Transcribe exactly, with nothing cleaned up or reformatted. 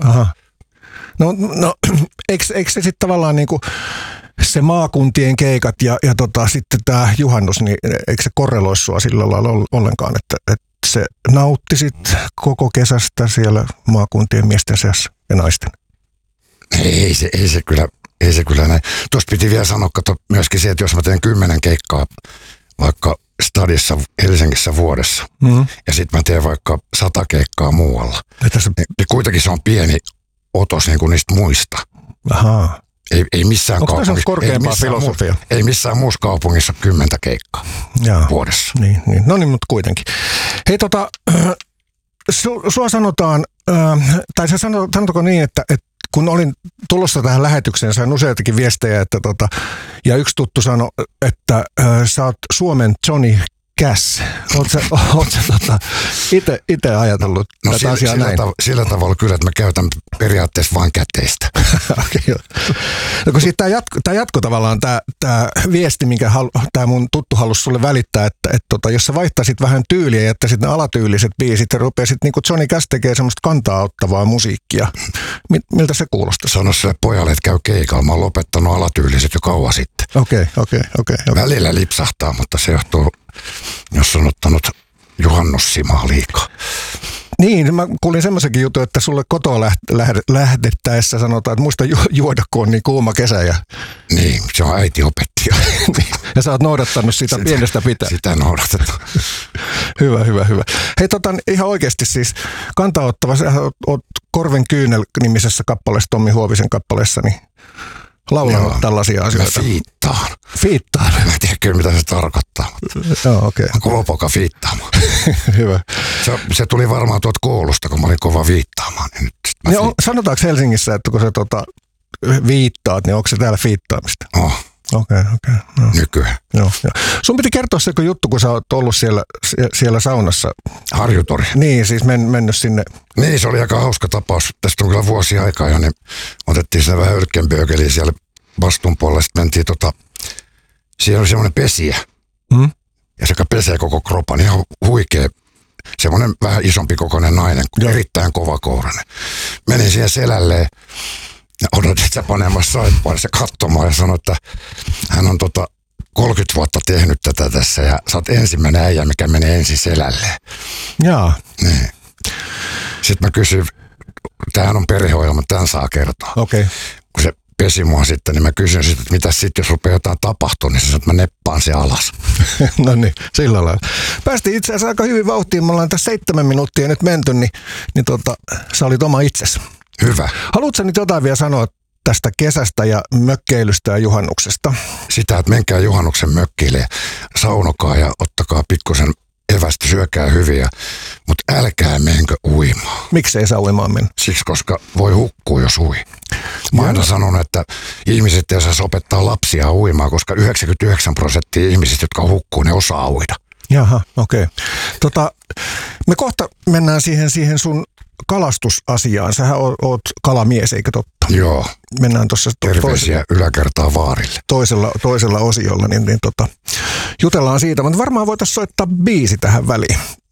Aha. No, no eikö, eikö se sitten tavallaan niinku se maakuntien keikat ja, ja tota, sitten tämä juhannus, niin eikö se korreloi sua sillä lailla ollenkaan, että, että se nauttisit koko kesästä siellä maakuntien miesten seassa ja naisten? Ei se, ei se kyllä, ei se kyllä näin. Tuosta piti vielä sanoa, kato myöskin se, että jos mä teen kymmenen keikkaa vaikka stadissa Helsingissä vuodessa, mm-hmm. ja sitten mä teen vaikka sata keikkaa muualla, se... niin, niin kuitenkin se on pieni otos niin kuin niistä muista. Ahaa. Ei, ei missään Onko kaupungissa. Korkeampaa ei missään filosofia? Muu, ei missään muussa kaupungissa kymmentä keikkaa Jaa. vuodessa. Niin, niin. No niin, mutta kuitenkin. Hei tota, su, sua sanotaan, äh, tai sä sanotko niin, että, että kun olin tulossa tähän lähetykseen, sain useitakin viestejä, että tota, ja yksi tuttu sanoi, että äh, sä oot Suomen Johnny Cash. Oot sä, oot sä tota, ite, ite ajatellut no tätä sillä, asiaa sillä näin? Tav- sillä tavalla kyllä, että mä käytän periaatteessa vain käteistä. Okay, no kun siitä tämä jatko, tää jatko tavallaan, tämä tää viesti, minkä tämä mun tuttu halusi sulle välittää, että et tota, jos sä vaihtaisit vähän tyyliä ja jättäisit ne alatyyliset biisit ja rupeaisit niin kuin Johnny Cash tekee semmoista kantaa ottavaa musiikkia. Miltä se kuulostaa? Sano sille pojalle, että käy keikalla. Mä oon lopettanut alatyyliset jo kauan sitten. Okei, okay, okei, okay, okei. Okay, okay. Välillä lipsahtaa, mutta se johtuu, jos on ottanut juhannussimaa liikaa. Niin, mä kuulin semmoisenkin jutun, että sulle kotoa läht- lähde- lähdettäessä sanotaan, että muista ju- juoda, kun on niin kuuma kesä. Ja... Niin, se on äiti opettaja. Ja sä oot noudattanut sitä, sitä pienestä pitää. Sitä noudatetaan. Hyvä, hyvä, hyvä. Hei tota, ihan oikeasti siis kantaottava, sä oot Korven kyynel -nimisessä kappaleessa, Tommi Huovisen kappaleessa, niin laulanut Joo, tällaisia asioita. Mä fiittaan. Fiittaan? Mä en tiedä kyllä, mitä se tarkoittaa. Joo, okei. Mä kova poka fiittaamaan. Hyvä. Se, se tuli varmaan tuolta koulusta, kun mä olin kova viittaamaan. Niin nyt mä niin on, sanotaanko Helsingissä, että kun sä tota, viittaat, niin onko se täällä fiittaamista? Oh. Okei, okay, okei. Okay, no. Nykyään. Joo, jo. Sun piti kertoa se juttu, kun sä oot ollut siellä, siellä saunassa. Harjutori. Niin, siis men, mennyt sinne. Niin, se oli aika hauska tapaus. Tästä on kyllä vuosia aikaa jo, niin otettiin sinne vähän hölkkenböökeliä siellä vastun puolella. Sitten mentiin tota, siellä oli semmoinen pesiä. Hmm? Ja sekä pesee koko kropan, ihan huikea. Semmoinen vähän isompi kokoinen nainen, Joo. erittäin kovakourainen. Menin siihen selälleen. Ja odotit sä panemassa saippaan se katsomaan ja sanoi, että hän on tota kolmekymmentä vuotta tehnyt tätä tässä ja sä oot ensimmäinen äijä, mikä menee ensin selälleen. Jaa. Niin. Sitten mä kysyin, tämähän on perheohjelma, tämän saa kertoa. Okei. Okay. Kun se pesi mua sitten, niin mä kysyin sitten, että mitä sitten, jos rupeaa jotain tapahtua, niin se sanoi, että mä neppaan se alas. No niin, sillä lailla. Päästiin itse asiassa aika hyvin vauhtiin, me ollaan tässä seitsemän minuuttia nyt menty, niin, niin tota, sä olit oma itsesi. Hyvä. Haluatko nyt jotain vielä sanoa tästä kesästä ja mökkeilystä ja juhannuksesta? Sitä, että menkää juhannuksen mökkeille, saunokaa ja ottakaa pikkusen evästä, syökää hyviä, mutta älkää menkö uimaan. Miksi ei saa uimaan mennä? Siksi, koska voi hukkua, jos ui. Mä oon aina sanonut, että ihmiset ei saa opettaa lapsia uimaan, koska yhdeksänkymmentäyhdeksän prosenttia ihmisistä, jotka hukkuu, ne osaa uida. Jaha, okei. Okay. Tota, me kohta mennään siihen, siihen sun kalastusasiaan. Sähän oot, oot kalamies, eikö totta? Joo. Mennään tuossa to- terveisiä yläkertaa vaarille. Toisella, toisella osiolla, niin, niin tota, jutellaan siitä. Mutta varmaan voitaisiin soittaa biisi tähän väliin.